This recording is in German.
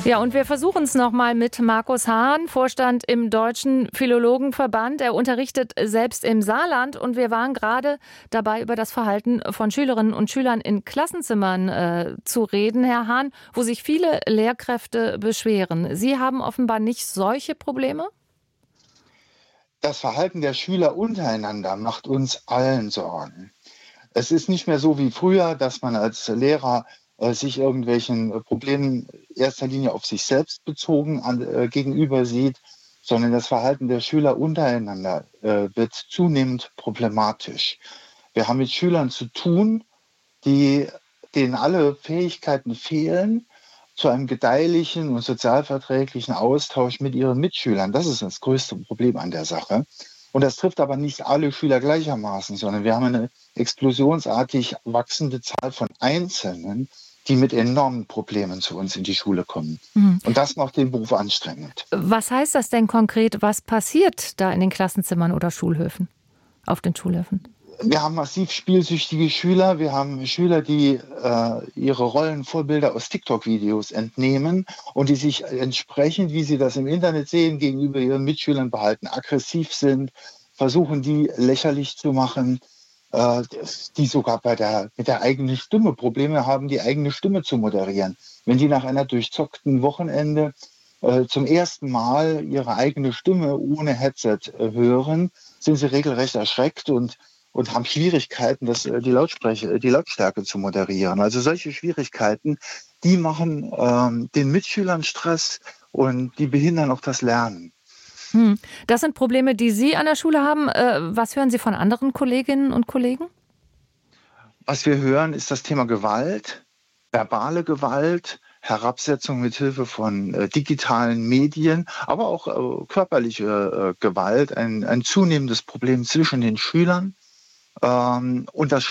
Ja, und wir versuchen es nochmal mit Markus Hahn, Vorstand im Deutschen Philologenverband. Er unterrichtet selbst im Saarland und wir waren gerade dabei, über das Verhalten von Schülerinnen und Schülern in Klassenzimmern zu reden, Herr Hahn, wo sich viele Lehrkräfte beschweren. Sie haben offenbar nicht solche Probleme? Das Verhalten der Schüler untereinander macht uns allen Sorgen. Es ist nicht mehr so wie früher, dass man als Lehrer sich irgendwelchen Problemen in erster Linie auf sich selbst bezogen gegenüber sieht, sondern das Verhalten der Schüler untereinander wird zunehmend problematisch. Wir haben mit Schülern zu tun, denen alle Fähigkeiten fehlen zu einem gedeihlichen und sozialverträglichen Austausch mit ihren Mitschülern. Das ist das größte Problem an der Sache. Und das trifft aber nicht alle Schüler gleichermaßen, sondern wir haben eine explosionsartig wachsende Zahl von Einzelnen, die mit enormen Problemen zu uns in die Schule kommen. Mhm. Und das macht den Beruf anstrengend. Was heißt das denn konkret? Was passiert da in den Klassenzimmern oder Schulhöfen, auf den Schulhöfen? Wir haben massiv spielsüchtige Schüler. Wir haben Schüler, die ihre Rollenvorbilder aus TikTok-Videos entnehmen und die sich entsprechend, wie sie das im Internet sehen, gegenüber ihren Mitschülern behalten, aggressiv sind, versuchen, die lächerlich zu machen, die sogar mit der eigenen Stimme Probleme haben, die eigene Stimme zu moderieren. Wenn die nach einer durchzockten Wochenende zum ersten Mal ihre eigene Stimme ohne Headset hören, sind sie regelrecht erschreckt und haben Schwierigkeiten, die Lautstärke zu moderieren. Also solche Schwierigkeiten, die machen den Mitschülern Stress und die behindern auch das Lernen. Das sind Probleme, die Sie an der Schule haben. Was hören Sie von anderen Kolleginnen und Kollegen? Was wir hören, ist das Thema Gewalt, verbale Gewalt, Herabsetzung mit Hilfe von digitalen Medien, aber auch körperliche Gewalt, ein zunehmendes Problem zwischen den Schülern. Und das